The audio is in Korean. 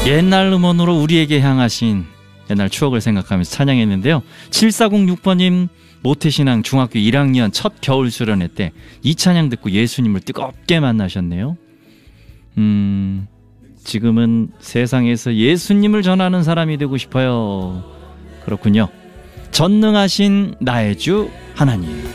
옛날 음원으로 우리에게 향하신 옛날 추억을 생각하면서 찬양했는데요. 7406번님 모태신앙 중학교 1학년 첫 겨울 수련회 때 이 찬양 듣고 예수님을 뜨겁게 만나셨네요. 지금은 세상에서 예수님을 전하는 사람이 되고 싶어요. 그렇군요. 전능하신 나의 주 하나님.